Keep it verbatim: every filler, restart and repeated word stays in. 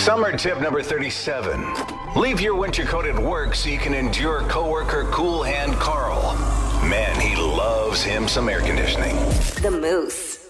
Summer tip number thirty-seven. Leave your winter coat at work so you can endure coworker Cool Hand Carl. Man, he loves him some air conditioning. The Moose.